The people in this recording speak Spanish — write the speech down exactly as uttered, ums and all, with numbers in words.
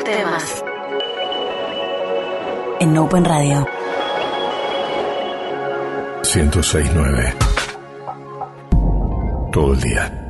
temas. En Open Radio. ciento seis punto nueve. Todo el día.